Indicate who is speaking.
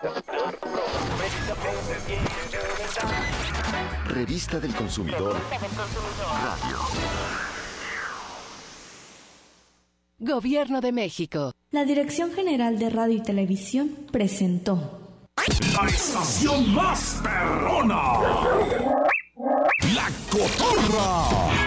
Speaker 1: Revista del Consumidor Radio.
Speaker 2: Gobierno de México.
Speaker 3: La Dirección General de Radio y Televisión presentó
Speaker 4: la estación más perrona, La Cotorra.